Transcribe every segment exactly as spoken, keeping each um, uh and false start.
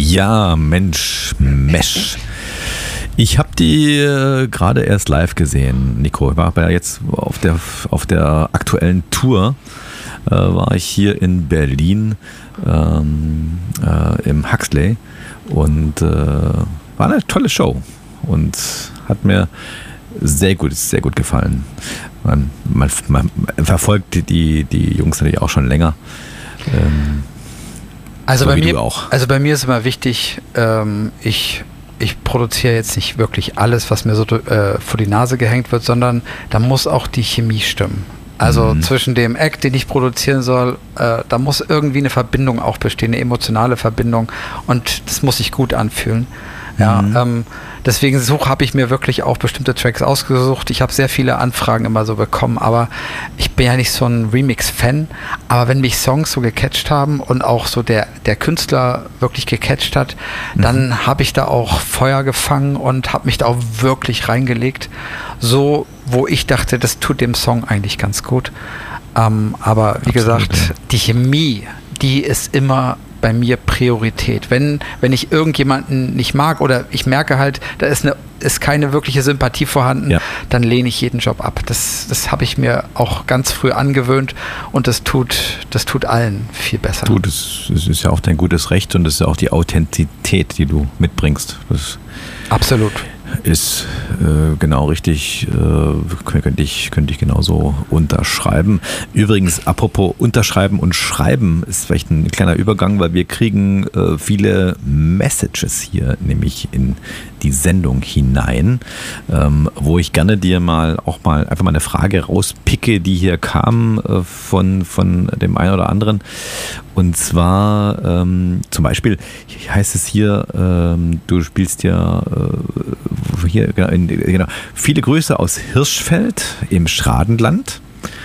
Ja, Mensch, Mesh. Ich habe die äh, gerade erst live gesehen, Nico. Ich war ja jetzt auf der, auf der aktuellen Tour, äh, war ich hier in Berlin ähm, äh, im Huxley und äh, war eine tolle Show und hat mir sehr gut, sehr gut gefallen. Man, man, man verfolgt die, die Jungs natürlich auch schon länger. Ähm, also, so bei wie mir, du auch. also bei mir ist immer wichtig, ähm, ich, ich produziere jetzt nicht wirklich alles, was mir so äh, vor die Nase gehängt wird, sondern da muss auch die Chemie stimmen. Also mhm. zwischen dem Act, den ich produzieren soll, äh, da muss irgendwie eine Verbindung auch bestehen, eine emotionale Verbindung, und das muss sich gut anfühlen. Ja, mhm. ähm, deswegen so habe ich mir wirklich auch bestimmte Tracks ausgesucht. Ich habe sehr viele Anfragen immer so bekommen, aber ich bin ja nicht so ein Remix-Fan. Aber wenn mich Songs so gecatcht haben und auch so der, der Künstler wirklich gecatcht hat, mhm. dann habe ich da auch Feuer gefangen und habe mich da auch wirklich reingelegt. So, wo ich dachte, das tut dem Song eigentlich ganz gut. Ähm, aber wie Absolut, gesagt, ja. die Chemie, die ist immer bei mir Priorität. Wenn, wenn ich irgendjemanden nicht mag oder ich merke halt, da ist, eine, ist keine wirkliche Sympathie vorhanden, ja. dann lehne ich jeden Job ab. Das, das habe ich mir auch ganz früh angewöhnt und das tut, das tut allen viel besser. Du, das, das ist ja auch dein gutes Recht und das ist ja auch die Authentizität, die du mitbringst. Das Absolut. Ist äh, genau richtig, äh, könnte ich, könnte ich genauso unterschreiben. Übrigens, apropos unterschreiben und schreiben, ist vielleicht ein kleiner Übergang, weil wir kriegen äh, viele Messages hier, nämlich in die Sendung hinein, ähm, wo ich gerne dir mal auch mal einfach mal eine Frage rauspicke, die hier kam äh, von, von dem einen oder anderen. Und zwar ähm, zum Beispiel heißt es hier, ähm, du spielst ja äh, hier, genau, in, genau, viele Grüße aus Hirschfeld im Schradenland.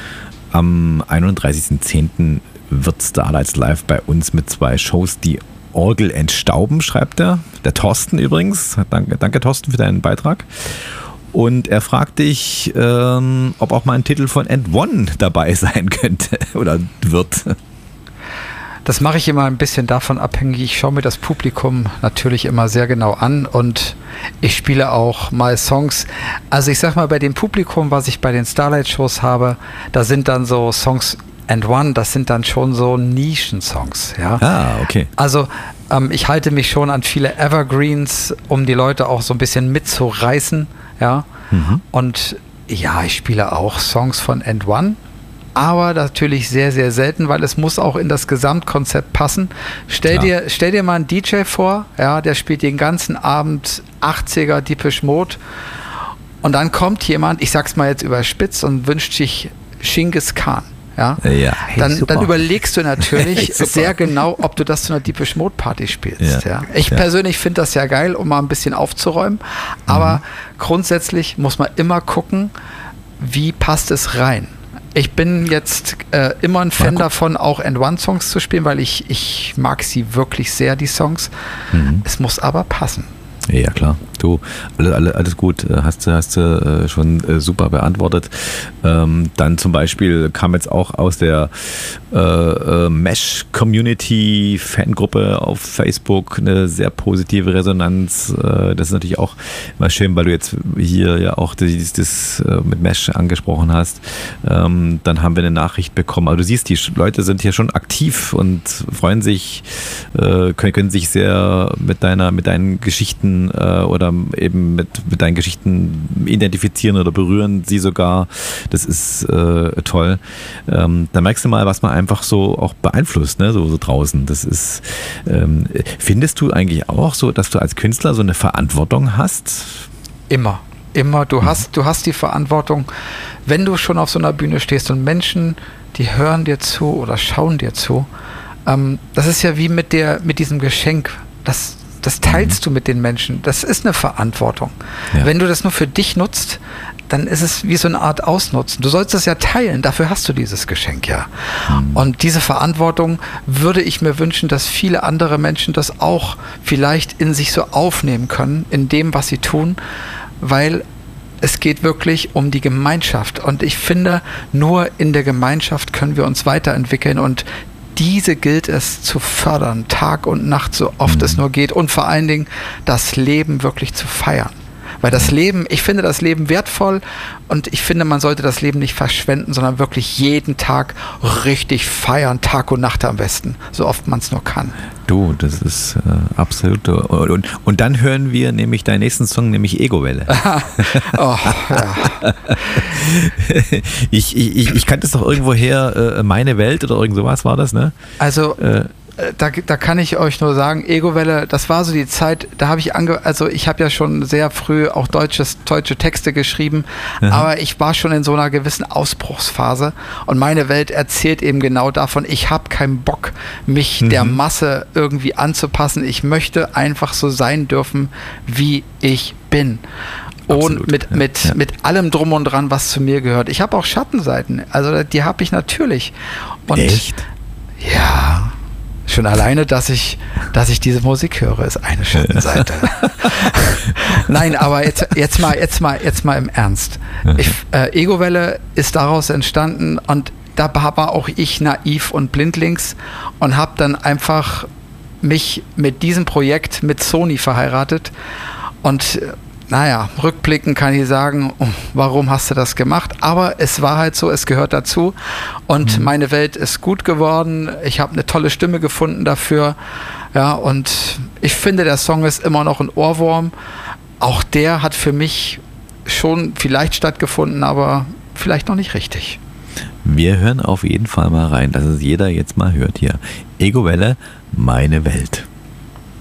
Am einunddreißigsten zehnten wird Starlights Live bei uns mit zwei Shows die Orgel entstauben, schreibt er. Der Thorsten übrigens. Danke, danke Thorsten für deinen Beitrag. Und er fragt dich, ähm, ob auch mal ein Titel von And One dabei sein könnte oder wird. Das mache ich immer ein bisschen davon abhängig. Ich schaue mir das Publikum natürlich immer sehr genau an und ich spiele auch mal Songs. Also ich sag mal, bei dem Publikum, was ich bei den Starlight-Shows habe, da sind dann so Songs And One, das sind dann schon so Nischen-Songs. Ja? Ah, okay. Also ähm, ich halte mich schon an viele Evergreens, um die Leute auch so ein bisschen mitzureißen. Ja? Mhm. Und ja, ich spiele auch Songs von And One. Aber natürlich sehr, sehr selten, weil es muss auch in das Gesamtkonzept passen. Stell dir, stell dir mal einen D J vor, ja, der spielt den ganzen Abend achtziger Depeche Mode und dann kommt jemand, ich sag's mal jetzt überspitzt, und wünscht sich Genghis Khan. Ja, ja, hey, dann, dann überlegst du natürlich hey, sehr genau, ob du das zu einer Depeche Mode Party spielst. Ja, ja. Ich ja. persönlich finde das ja geil, um mal ein bisschen aufzuräumen, aber mhm. grundsätzlich muss man immer gucken, wie passt es rein. Ich bin jetzt äh, immer ein Fan davon, auch And One Songs zu spielen, weil ich, ich mag sie wirklich sehr, die Songs. Mhm. Es muss aber passen. Ja, klar. Du, alle, alle, alles gut, hast du hast, äh, schon äh, super beantwortet. Ähm, dann zum Beispiel kam jetzt auch aus der äh, äh, Mesh-Community-Fangruppe auf Facebook eine sehr positive Resonanz. Äh, das ist natürlich auch immer schön, weil du jetzt hier ja auch das, das äh, mit Mesh angesprochen hast. Ähm, dann haben wir eine Nachricht bekommen. Aber du siehst, die Leute sind hier schon aktiv und freuen sich, äh, können, können sich sehr mit deiner, mit deinen Geschichten äh, oder eben mit, mit deinen Geschichten identifizieren oder berühren sie sogar. Das ist äh, toll. Ähm, da merkst du mal, was man einfach so auch beeinflusst, ne? so, so draußen. Das ist, ähm, findest du eigentlich auch so, dass du als Künstler so eine Verantwortung hast? Immer. Immer. Du hast, du hast die Verantwortung, wenn du schon auf so einer Bühne stehst und Menschen, die hören dir zu oder schauen dir zu. Ähm, das ist ja wie mit der, mit diesem Geschenk. Das Das teilst mhm. du mit den Menschen. Das ist eine Verantwortung. Ja. Wenn du das nur für dich nutzt, dann ist es wie so eine Art Ausnutzen. Du sollst es ja teilen, dafür hast du dieses Geschenk ja. Mhm. Und diese Verantwortung würde ich mir wünschen, dass viele andere Menschen das auch vielleicht in sich so aufnehmen können, in dem, was sie tun, weil es geht wirklich um die Gemeinschaft. Und ich finde, nur in der Gemeinschaft können wir uns weiterentwickeln und diese gilt es zu fördern, Tag und Nacht, so oft mhm. es nur geht und vor allen Dingen das Leben wirklich zu feiern. Weil das Leben, ich finde das Leben wertvoll und ich finde, man sollte das Leben nicht verschwenden, sondern wirklich jeden Tag richtig feiern, Tag und Nacht am besten, so oft man es nur kann. Du, das ist äh, absolut. Und, und dann hören wir nämlich deinen nächsten Song, nämlich Ego-Welle. oh, ja. ich, ich, ich kannte es doch irgendwo her, äh, Meine Welt oder irgend sowas war das, ne? Also äh, Da, da kann ich euch nur sagen, Ego-Welle, das war so die Zeit, da habe ich ange, also ich habe ja schon sehr früh auch deutsches, deutsche Texte geschrieben, mhm. aber ich war schon in so einer gewissen Ausbruchsphase und meine Welt erzählt eben genau davon, ich habe keinen Bock, mich mhm. der Masse irgendwie anzupassen, ich möchte einfach so sein dürfen, wie ich bin. Absolut, und mit, ja, mit, ja. mit allem Drum und Dran, was zu mir gehört. Ich habe auch Schattenseiten, also die habe ich natürlich. Und echt? Ja. Schon alleine, dass ich, dass ich diese Musik höre, ist eine Schattenseite. Nein, aber jetzt, jetzt mal, jetzt mal, jetzt mal im Ernst. Ich, äh, Ego-Welle ist daraus entstanden und da war auch ich naiv und blindlings und habe dann einfach mich mit diesem Projekt mit Sony verheiratet und naja, rückblickend kann ich sagen, warum hast du das gemacht? Aber es war halt so, es gehört dazu und mhm. meine Welt ist gut geworden. Ich habe eine tolle Stimme gefunden dafür. Ja, und ich finde, der Song ist immer noch ein Ohrwurm. Auch der hat für mich schon vielleicht stattgefunden, aber vielleicht noch nicht richtig. Wir hören auf jeden Fall mal rein, dass es jeder jetzt mal hört hier. Ego-Welle, Meine Welt.